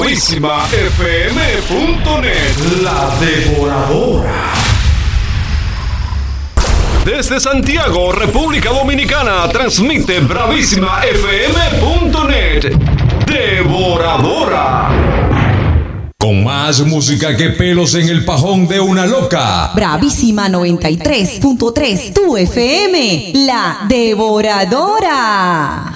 bravísimafm.net. La Devoradora. Desde Santiago, República Dominicana, transmite bravísimafm.net. Devoradora. Con más música que pelos en el pajón de una loca. Bravísima 93.3, tu FM, La Devoradora.